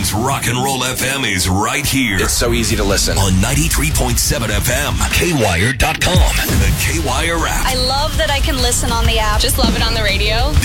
Orleans Rock and Roll FM is right here. It's so easy to listen. On 93.7 FM, KWire.com, and the KWire app. I love that I can listen on the app. Just love it on the radio.